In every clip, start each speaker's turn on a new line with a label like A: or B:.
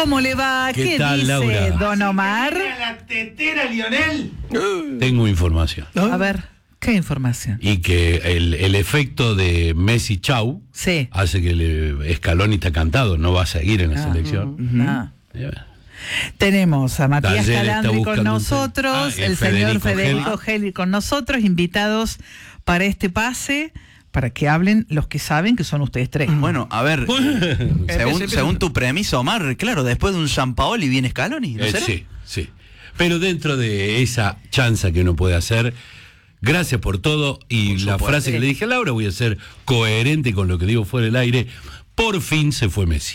A: ¿Cómo le va?
B: ¿Qué
A: ¿Qué
B: tal,
A: dice
B: Laura?
A: don Omar?
C: ¿La tetera, Lionel?
B: Tengo información.
A: A ver, ¿qué información?
B: Y que el efecto de Messi Chau
A: Sí.
B: hace que Scaloni está cantado, no va a seguir en la selección.
A: Ah. Tenemos a Matías
B: Taller está
A: Calandri con
B: buscando
A: nosotros,
B: el
A: el señor
B: Federico
A: Federico Geli con nosotros, invitados para este pase, para que hablen los que saben, que son ustedes tres.
D: Bueno, a ver, según tu premisa, Omar, claro, después de un Sampaoli viene Scaloni, ¿no será?
B: Sí. Pero dentro de esa chanza que uno puede hacer, gracias por todo. Y la frase que le dije a Laura, voy a ser coherente con lo que digo fuera del aire. Por fin se fue Messi.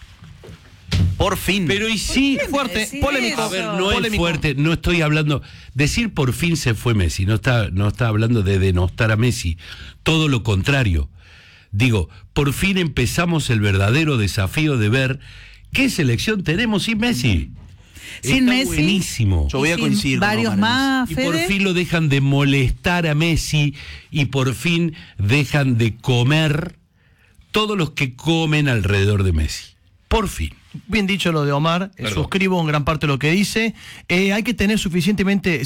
D: Por fin.
B: Pero y sí,
A: fuerte,
B: polémico. A ver, no
A: polémico.
B: es fuerte, no estoy hablando. Decir por fin se fue Messi, no está hablando de denostar a Messi. Todo lo contrario. Digo, por fin empezamos el verdadero desafío de ver qué selección tenemos sin Messi.
A: Sin
B: Está
A: Messi.
B: buenísimo.
D: Yo voy a coincidir con
A: Varios
D: Omar en
A: más,
B: Y por
A: Fede.
B: fin lo dejan de molestar a Messi y por fin dejan de comer todos los que comen alrededor de Messi. Por fin.
E: Bien dicho lo de Omar, suscribo en gran parte lo que dice. Hay que tener suficiente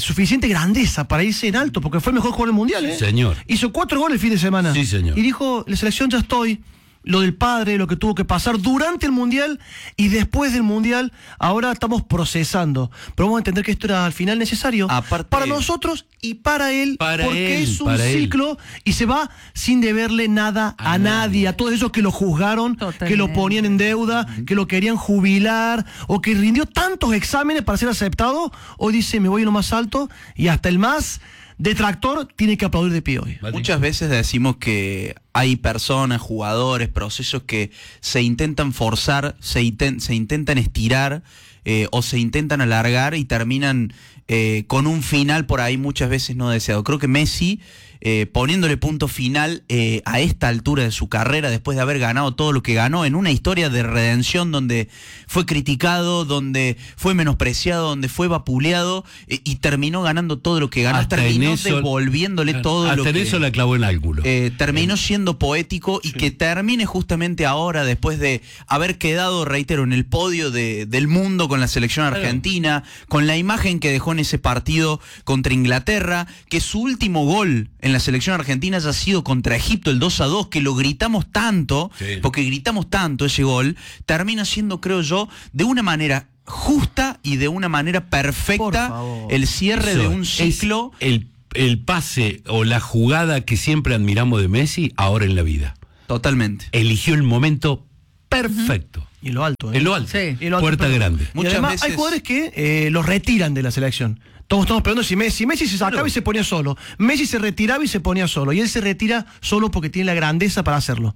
E: grandeza para irse en alto, porque fue el mejor jugador del mundial, ¿eh?
B: Señor.
E: Hizo 4 goles el fin de semana.
B: Sí, señor.
E: Y dijo, la selección ya estoy. Lo del padre, lo que tuvo que pasar durante el mundial y después del mundial, ahora estamos procesando. Pero vamos a entender que esto era al final necesario para nosotros y para él, porque es un ciclo y se va sin deberle nada a nadie, a todos esos que lo juzgaron, que lo ponían en deuda, que lo querían jubilar o que rindió tantos exámenes para ser aceptado. Hoy dice, me voy a lo más alto y hasta el más detractor tiene que aplaudir de pie hoy.
D: Muchas veces decimos que hay personas, jugadores, procesos que se intentan forzar, se intentan estirar o se intentan alargar y terminan con un final por ahí muchas veces no deseado. Creo que Messi, poniéndole punto final a esta altura de su carrera, después de haber ganado todo lo que ganó, en una historia de redención donde fue criticado, donde fue menospreciado, donde fue vapuleado y terminó ganando todo lo que ganó, terminó devolviéndole todo lo que...
B: Hasta en eso la clavó en ángulo.
D: Terminó siendo poético y que termine justamente ahora, después de haber quedado, reitero, en el podio del mundo con la selección argentina, con la imagen que dejó en ese partido contra Inglaterra, que su último gol en la selección argentina haya sido contra Egipto, el 2-2, que lo gritamos tanto, porque gritamos tanto ese gol, termina siendo, creo yo, de una manera justa y de una manera perfecta el cierre de un ciclo.
B: El pase o la jugada que siempre admiramos de Messi, ahora en la vida.
D: Totalmente.
B: Eligió el momento perfecto.
E: Y en lo alto, ¿eh?
B: En lo alto.
A: Sí.
E: Y en lo alto,
B: Puerta grande.
E: Y además hay jugadores que los retiran de la selección. Todos estamos preguntando si Messi se sacaba y se ponía solo. Messi se retiraba y se ponía solo. Y él se retira solo porque tiene la grandeza para hacerlo.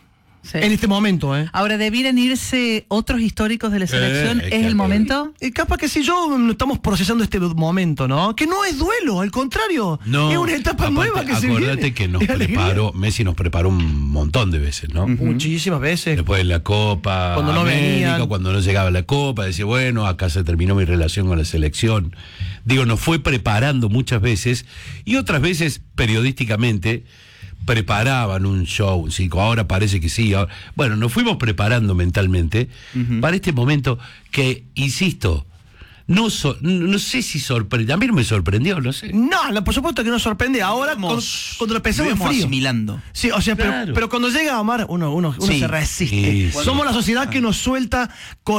A: Sí.
E: En este momento, ¿eh?
A: Ahora, ¿debieran irse otros históricos de la selección? ¿Es el momento?
E: Capaz que si yo estamos procesando este momento, ¿no? Que no es duelo, al contrario.
B: No,
E: es una etapa nueva que se viene.
B: Acordate que Messi nos preparó un montón de veces, ¿no?
E: Muchísimas veces.
B: Después de la Copa
E: Cuando no
B: América,
E: venían.
B: cuando no llegaba la Copa, decía, bueno, acá se terminó mi relación con la selección. Digo, nos fue preparando muchas veces y otras veces periodísticamente preparaban un show, un circo, ahora parece que sí. Bueno, nos fuimos preparando mentalmente para este momento que, insisto, no sé si sorprende. A mí no me sorprendió, no sé.
E: No, por supuesto que nos sorprende. Ahora, cuando lo pensamos en frío.
D: Asimilando.
E: Sí, o sea,
B: Claro.
E: pero cuando llega Omar, uno se resiste.
B: Sí, sí.
E: Somos la sociedad que nos suelta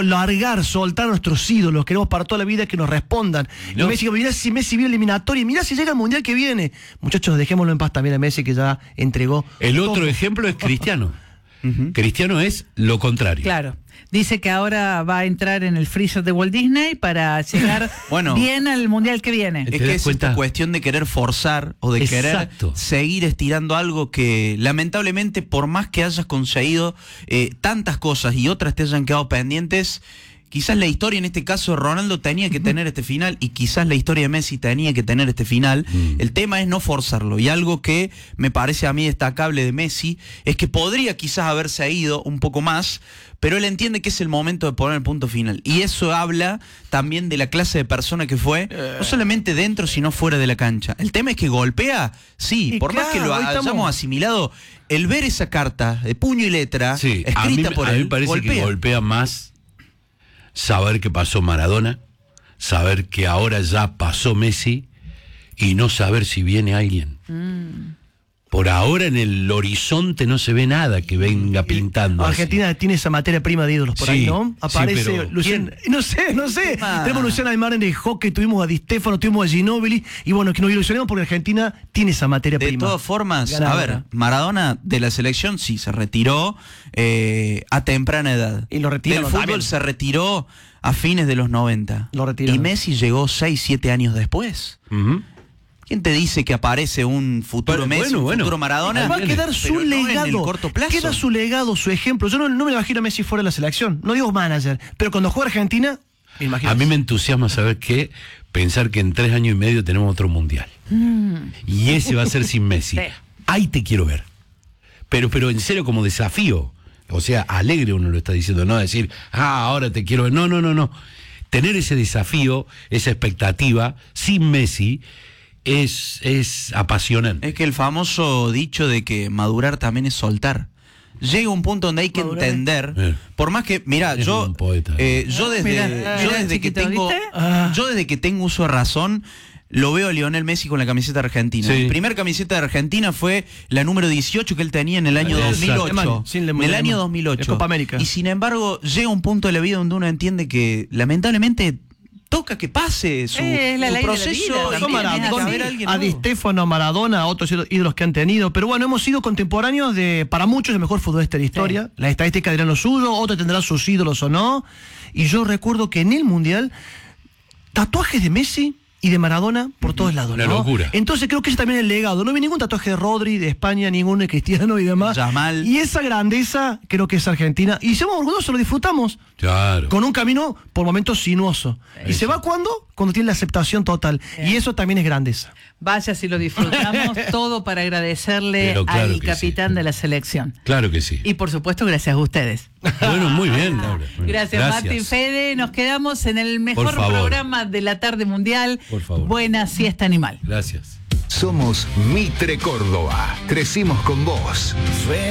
E: soltar a nuestros ídolos. Queremos para toda la vida que nos respondan.
B: ¿No?
E: Y Messi, mirá si Messi viene eliminatoria, mirá si llega el mundial que viene. Muchachos, dejémoslo en paz también a Messi, que ya entregó.
B: El otro ejemplo es Cristiano. Cristiano es lo contrario.
A: Claro. Dice que ahora va a entrar en el freezer de Walt Disney para llegar bien al mundial que viene.
D: Es que es esta cuestión de querer forzar o de querer seguir estirando algo que lamentablemente, por más que hayas conseguido tantas cosas y otras te hayan quedado pendientes, quizás la historia, en este caso Ronaldo, tenía que tener este final y quizás la historia de Messi tenía que tener este final. El tema es no forzarlo, y algo que me parece a mí destacable de Messi es que podría quizás haberse ido un poco más, pero él entiende que es el momento de poner el punto final, y eso habla también de la clase de persona que fue, no solamente dentro sino fuera de la cancha. El tema es que golpea, sí,
E: Y
D: por más que lo hayamos asimilado, el ver esa carta de puño y letra escrita por él,
B: a mí me parece que golpea más saber que pasó Maradona, saber que ahora ya pasó Messi y no saber si viene alguien. Por ahora en el horizonte no se ve nada que venga pintando.
E: Argentina tiene esa materia prima de ídolos por ahí, ¿no? Aparece
B: sí, pero
E: Luciano, no sé. Tenemos a Luciano Aymar en el hockey, tuvimos a Di Stéfano, tuvimos a Ginóbili, y bueno, que nos ilusionemos porque Argentina tiene esa materia prima.
D: De todas formas,
E: ganadora.
D: A ver, Maradona de la selección sí se retiró a temprana edad.
E: Y lo retiraron
D: del fútbol
E: también.
D: se retiró a fines de los 90.
E: Lo retiraron.
D: Y Messi llegó 6, 7 años después. ¿Quién te dice que aparece un futuro Messi, un futuro Maradona?
E: Va a quedar su
D: pero no
E: legado.
D: en el corto plazo.
E: Queda su legado, su ejemplo. Yo no me imagino a Messi fuera de la selección. No digo manager, pero cuando juega Argentina, me imagino.
B: A mí me entusiasma saber que pensar que en 3 años y medio tenemos otro mundial. Y ese va a ser sin Messi.
A: Sí.
B: Ahí te quiero ver. Pero en serio como desafío. O sea, alegre uno lo está diciendo, no decir, ahora te quiero ver. No. Tener ese desafío, esa expectativa, sin Messi, es apasionante.
D: Es que el famoso dicho de que madurar también es soltar. Llega un punto donde hay que entender, por más que, mira, yo desde que tengo uso de razón, lo veo a Lionel Messi con la camiseta argentina.
B: Sí.
D: Mi primer camiseta de Argentina fue la número 18 que él tenía en el año 2008. En el año 2008.
E: Copa América.
D: Y sin embargo, llega un punto de la vida donde uno entiende que lamentablemente toca que pase su proceso y tiene que haber alguien
E: a Di
D: nuevo.
E: Stéfano, a Maradona, a otros ídolos que han tenido. Pero bueno, hemos sido contemporáneos de, para muchos, el mejor futbolista de la historia. Sí. Las estadísticas dirán lo suyo, otros tendrán sus ídolos o no. Y yo recuerdo que en el Mundial, tatuajes de Messi y de Maradona por todos lados.
B: Una
E: ¿no?
B: locura.
E: Entonces creo que ese también es el legado. No vi ningún tatuaje de Rodri, de España, ninguno de Cristiano y demás.
D: Yamal.
E: Y esa grandeza creo que es Argentina. Y somos orgullosos, lo disfrutamos.
B: Claro.
E: Con un camino por momentos sinuoso. ¿Y se va cuándo? Cuando tiene la aceptación total. Y eso también es grandeza.
A: Vaya si lo disfrutamos todo para agradecerle al capitán de la selección.
B: Claro que sí.
A: Y por supuesto, gracias a ustedes.
B: Bueno, muy bien, Laura.
A: Gracias, Martín Fede. Nos quedamos en el mejor programa de la tarde mundial.
B: Por favor.
A: Buena siesta animal.
B: Gracias.
F: Somos Mitre Córdoba. Crecimos con vos.